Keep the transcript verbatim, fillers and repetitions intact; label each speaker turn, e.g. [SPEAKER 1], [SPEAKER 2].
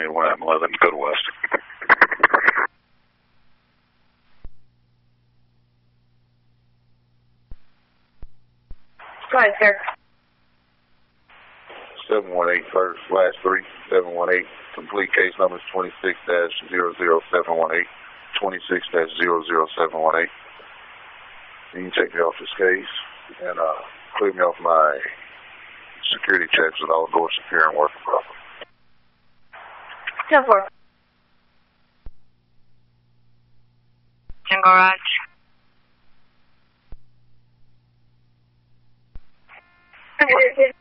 [SPEAKER 1] one eleven, go to west.
[SPEAKER 2] Go ahead, sir.
[SPEAKER 1] seven one eight first, last three, seven one eight. Complete case numbers twenty-six dash zero zero seven one eight, twenty-six dash zero zero seven one eight. You can take me off this case and uh, clear me off my security checks with all doors secure and working properly.
[SPEAKER 2] ten four. Garage. Okay.